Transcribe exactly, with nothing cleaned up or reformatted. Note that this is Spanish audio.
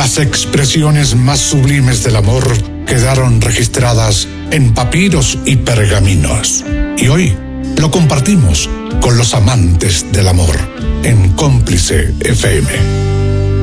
Las expresiones más sublimes del amor quedaron registradas en papiros y pergaminos. Y hoy lo compartimos con los amantes del amor en Cómplice F M.